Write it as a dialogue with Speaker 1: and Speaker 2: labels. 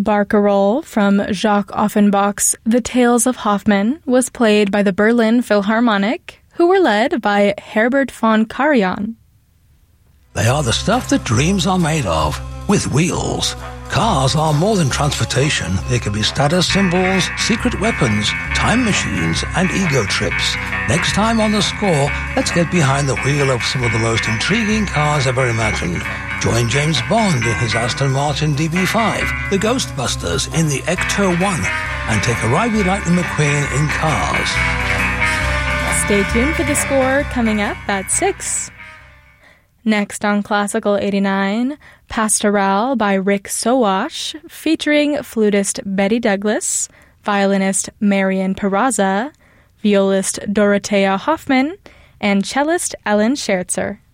Speaker 1: Barcarolle from Jacques Offenbach's The Tales of Hoffmann was played by the Berlin Philharmonic, who were led by Herbert von Karajan.
Speaker 2: They are the stuff that dreams are made of, with wheels. Cars are more than transportation. They can be status symbols, secret weapons, time machines, and ego trips. Next time on The Score, let's get behind the wheel of some of the most intriguing cars ever imagined. Join James Bond in his Aston Martin DB5, the Ghostbusters in the Ecto 1, and take a ride with Lightning McQueen in Cars.
Speaker 1: Stay tuned for The Score coming up at 6. Next on Classical 89, Pastoral by Rick Sowash, featuring flutist Betty Douglas, violinist Marian Peraza, violist Dorothea Hoffman, and cellist Ellen Scherzer.